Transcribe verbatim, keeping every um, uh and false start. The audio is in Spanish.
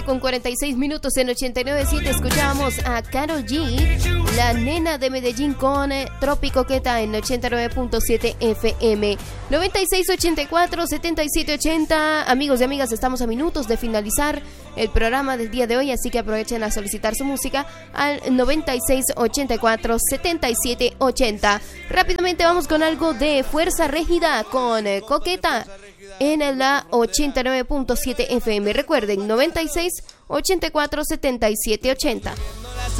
con cuarenta y seis minutos en ochenta y nueve punto siete. Escuchábamos a Karol G, la nena de Medellín, con eh, Tropi Coqueta en ochenta y nueve punto siete F M. noventa y seis ochenta y cuatro setenta y siete ochenta. Amigos y amigas, estamos a minutos de finalizar el programa del día de hoy, así que aprovechen a solicitar su música al noventa y seis ochenta y cuatro setenta y siete ochenta. Rápidamente vamos con algo de Fuerza Régida con eh, Coqueta en la ochenta y nueve punto siete F M. Recuerden, noventa y seis ochenta y cuatro setenta y siete ochenta.